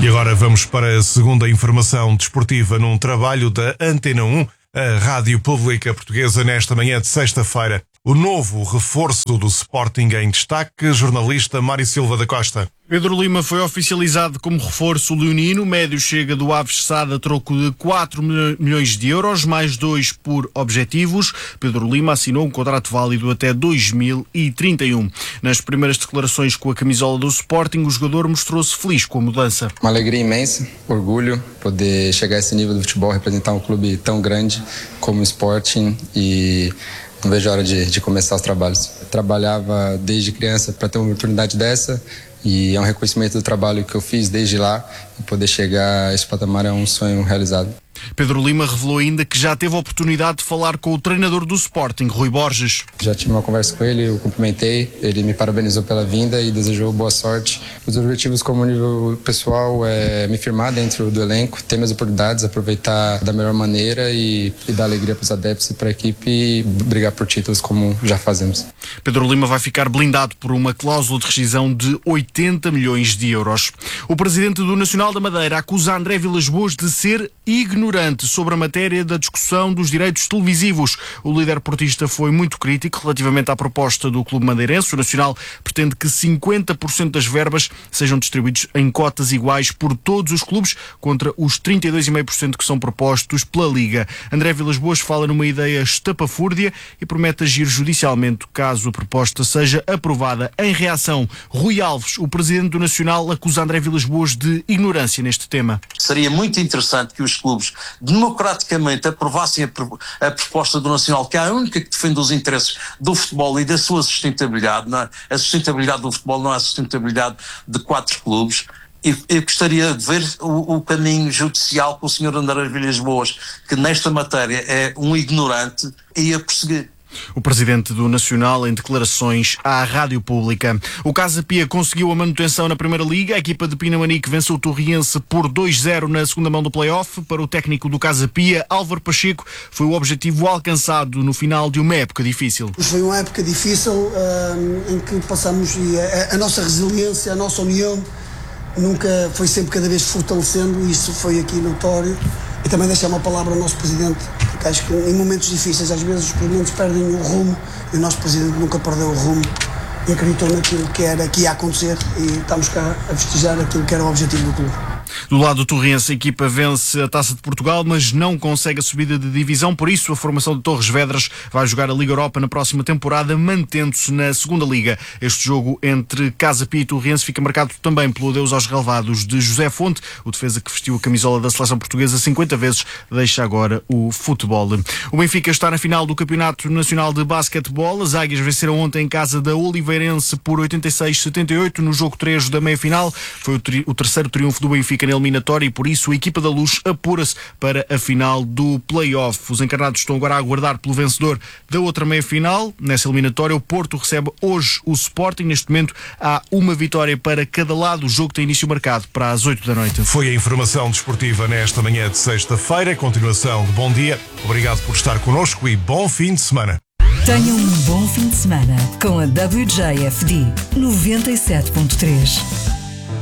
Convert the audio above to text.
E agora vamos para a segunda informação desportiva num trabalho da Antena 1, a Rádio Pública Portuguesa, nesta manhã de sexta-feira. O novo reforço do Sporting em destaque, jornalista Mário Silva da Costa. Pedro Lima foi oficializado como reforço leonino. O médio chega do Aves Sada a troco de 4 milhões de euros, mais 2 por objetivos. Pedro Lima assinou um contrato válido até 2031. Nas primeiras declarações com a camisola do Sporting, o jogador mostrou-se feliz com a mudança. Uma alegria imensa, orgulho poder chegar a esse nível do futebol, representar um clube tão grande como o Sporting, e não vejo a hora de começar os trabalhos. Eu trabalhava desde criança para ter uma oportunidade dessa, e é um reconhecimento do trabalho que eu fiz desde lá, e poder chegar a esse patamar é um sonho realizado. Pedro Lima revelou ainda que já teve a oportunidade de falar com o treinador do Sporting, Rui Borges. Já tive uma conversa com ele, eu cumprimentei, ele me parabenizou pela vinda e desejou boa sorte. Os objetivos como nível pessoal é me firmar dentro do elenco, ter minhas oportunidades, aproveitar da melhor maneira e dar alegria para os adeptos e para a equipe e brigar por títulos como já fazemos. Pedro Lima vai ficar blindado por uma cláusula de rescisão de 80 milhões de euros. O presidente do Nacional da Madeira acusa André Vilas-Boas de ser ignorante sobre a matéria da discussão dos direitos televisivos. O líder portista foi muito crítico relativamente à proposta do clube madeirense. O Nacional pretende que 50% das verbas sejam distribuídos em cotas iguais por todos os clubes, contra os 32,5% que são propostos pela Liga. André Vilas-Boas fala numa ideia estapafúrdia e promete agir judicialmente caso a proposta seja aprovada. Em reação, Rui Alves, o presidente do Nacional, acusa André Vilas-Boas de ignorância neste tema. Seria muito interessante que os clubes democraticamente aprovassem a proposta do Nacional, que é a única que defende os interesses do futebol e da sua sustentabilidade. Não é? A sustentabilidade do futebol não é a sustentabilidade de 4 clubes. Eu gostaria de ver o caminho judicial com o Sr. André Vilas-Boas, que nesta matéria é um ignorante, e a perseguir. O presidente do Nacional em declarações à Rádio Pública. O Casa Pia conseguiu a manutenção na Primeira Liga. A equipa de Pinamanique venceu o Torriense por 2-0 na segunda mão do play-off. Para o técnico do Casa Pia, Álvaro Pacheco, foi o objetivo alcançado no final de uma época difícil. Foi uma época difícil em que passamos, e a nossa resiliência, a nossa união nunca foi, sempre cada vez fortalecendo, e isso foi aqui notório. E também deixar uma palavra ao nosso presidente, porque acho que em momentos difíceis às vezes os presidentes perdem o rumo, e o nosso presidente nunca perdeu o rumo e acreditou naquilo que ia acontecer, e estamos cá a festejar aquilo que era o objetivo do clube. Do lado do Torrense, a equipa vence a Taça de Portugal, mas não consegue a subida de divisão. Por isso, a formação de Torres Vedras vai jogar a Liga Europa na próxima temporada, mantendo-se na segunda Liga. Este jogo entre Casa Pia e Torrense fica marcado também pelo adeus aos relevados de José Fonte. O defesa que vestiu a camisola da seleção portuguesa 50 vezes deixa agora o futebol. O Benfica está na final do Campeonato Nacional de Basquetebol. As Águias venceram ontem em casa da Oliveirense por 86-78 no jogo 3 da meia-final. Foi o terceiro triunfo do Benfica na eliminatória, e por isso a equipa da Luz apura-se para a final do play-off. Os encarnados estão agora a aguardar pelo vencedor da outra meia-final. Nessa eliminatória, o Porto recebe hoje o Sporting. Neste momento há uma vitória para cada lado. O jogo tem início marcado para as 8 da noite. Foi a informação desportiva nesta manhã de sexta-feira. Continuação de bom dia. Obrigado por estar connosco e bom fim de semana. Tenham um bom fim de semana com a WJFD 97.3.